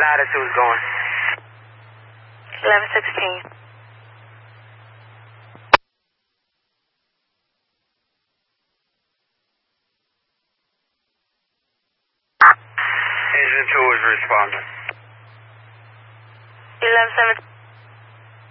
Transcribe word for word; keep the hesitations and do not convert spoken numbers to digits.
latitude's going? eleven sixteen. Engine two is responding. eleven seventeen.